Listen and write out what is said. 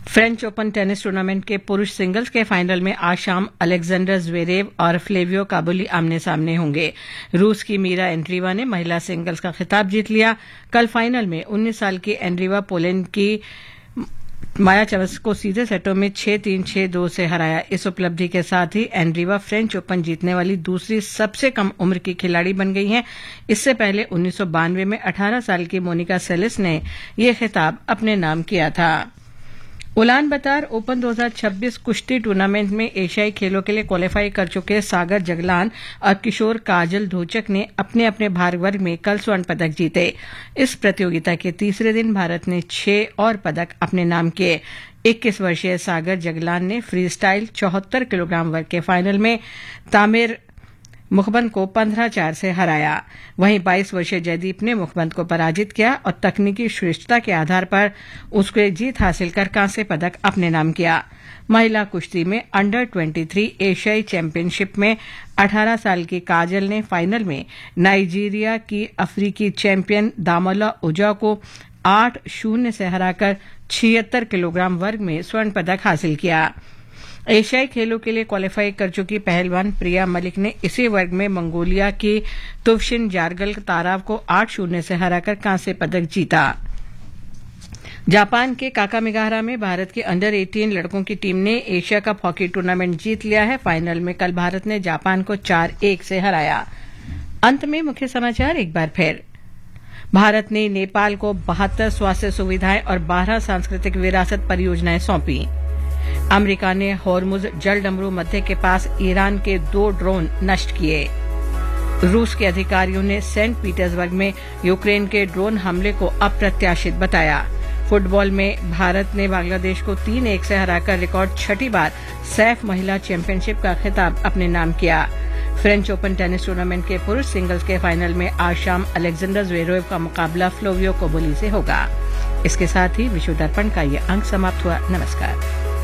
French open tennis tournament के पुरुष singles के फाइनल में आज शाम अलेक्जेंडर ज्वेरेव और फ्लेवियो काबोली आमने सामने होंगे। रूस की मीरा एंड्रीवा ने महिला सिंगल्स का खिताब जीत लिया। कल फाइनल में 19 साल की एंड्रीवा पोलैंड की माया चवस को सीधे सेटों में 6-3, 6-2 से हराया। इस उपलब्धि के साथ ही एंड्रीवा फ्रेंच ओपन जीतने वाली दूसरी सबसे कम उम्र की खिलाड़ी बन गई हैं। इससे पहले 1992 में 18 साल की मोनिका सेलिस ने यह खिताब अपने नाम किया था। उलान बतर ओपन 2026 कुश्ती टूर्नामेंट में एशियाई खेलों के लिए क्वालीफाई कर चुके सागर जगलान और किशोर काजल धोचक ने अपने अपने भार वर्ग में कल स्वर्ण पदक जीते। इस प्रतियोगिता के तीसरे दिन भारत ने 6 और पदक अपने नाम किए। 21 वर्षीय सागर जगलान ने फ्री स्टाइल 74 किलोग्राम वर्ग के फाइनल में तामिर मुखबंद को 15-4 से हराया। वहीं 22 वर्षीय जयदीप ने मुखबंद को पराजित किया और तकनीकी श्रेष्ठता के आधार पर उसके जीत हासिल कर कांस्य पदक अपने नाम किया। महिला कुश्ती में अंडर 23 एशियाई चैंपियनशिप में 18 साल की काजल ने फाइनल में नाइजीरिया की अफ्रीकी चैंपियन दामोला उजा को 8-0 से हराकर 76 किलोग्राम वर्ग में स्वर्ण पदक हासिल किया। एशियाई खेलों के लिए क्वालीफाई कर चुकी पहलवान प्रिया मलिक ने इसी वर्ग में मंगोलिया की तुवशिन जारगल ताराव को 8-0 से हराकर कांस्य पदक जीता। जापान के काकामिगाहरा में भारत के अंडर 18 लड़कों की टीम ने एशिया कप हॉकी टूर्नामेंट जीत लिया है। फाइनल में कल भारत ने जापान को 4-1 से हराया। अंत में मुख्य समाचार एक बार फिर। भारत ने नेपाल को 72 स्वास्थ्य सुविधाएं और 12 सांस्कृतिक विरासत परियोजनाएं सौंपी। अमेरिका ने होर्मुज जल डमरू मध्य के पास ईरान के 2 ड्रोन नष्ट किए। रूस के अधिकारियों ने सेंट पीटर्सबर्ग में यूक्रेन के ड्रोन हमले को अप्रत्याशित बताया। फुटबॉल में भारत ने बांग्लादेश को 3-1 से हराकर रिकॉर्ड 6ठी बार सैफ महिला चैंपियनशिप का खिताब अपने नाम किया। फ्रेंच ओपन टेनिस टूर्नामेंट के पुरुष सिंगल्स के फाइनल में आज शाम अलेक्जेंडर ज्वेरेव का मुकाबला फ्लेवियो काबोली से होगा। इसके साथ ही विश्व दर्पण का ये अंक समाप्त हुआ। नमस्कार।